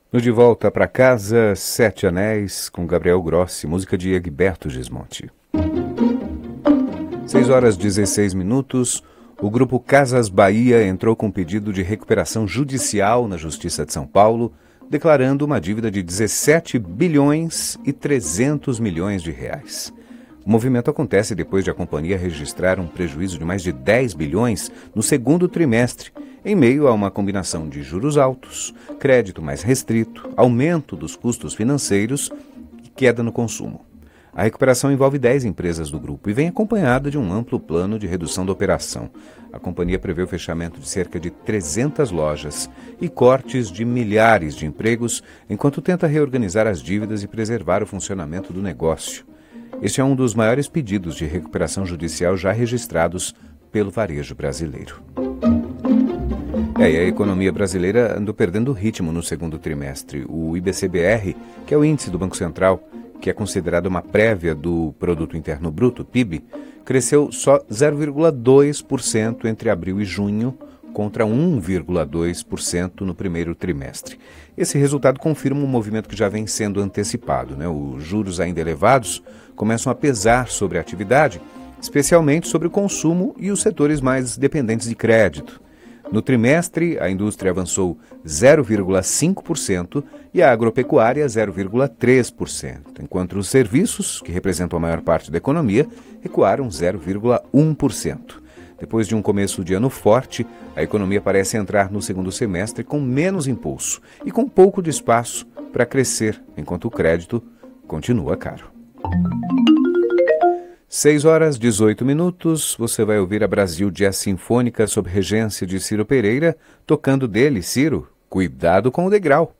No De Volta para Casa, Sete Anéis, com Gabriel Grossi, música de Egberto Gismonti. 6h16, o grupo Casas Bahia entrou com pedido de recuperação judicial na Justiça de São Paulo, declarando uma dívida de 17 bilhões e 300 milhões de reais. O movimento acontece depois de a companhia registrar um prejuízo de mais de 10 bilhões no segundo trimestre, em meio a uma combinação de juros altos, crédito mais restrito, aumento dos custos financeiros e queda no consumo. A recuperação envolve 10 empresas do grupo e vem acompanhada de um amplo plano de redução da operação. A companhia prevê o fechamento de cerca de 300 lojas e cortes de milhares de empregos, enquanto tenta reorganizar as dívidas e preservar o funcionamento do negócio. Este é um dos maiores pedidos de recuperação judicial já registrados pelo varejo brasileiro. E a economia brasileira andou perdendo ritmo no segundo trimestre. O IBCBR, que é o índice do Banco Central, que é considerado uma prévia do Produto Interno Bruto, PIB, cresceu só 0,2% entre abril e junho, contra 1,2% no primeiro trimestre. Esse resultado confirma um movimento que já vem sendo antecipado, Os juros ainda elevados começam a pesar sobre a atividade, especialmente sobre o consumo e os setores mais dependentes de crédito. No trimestre, a indústria avançou 0,5% e a agropecuária 0,3%, enquanto os serviços, que representam a maior parte da economia, recuaram 0,1%. Depois de um começo de ano forte, a economia parece entrar no segundo semestre com menos impulso e com pouco de espaço para crescer, enquanto o crédito continua caro. 6h18, você vai ouvir a Brasil Jazz Sinfônica sob regência de Ciro Pereira, tocando dele, Ciro, Cuidado com o Degrau.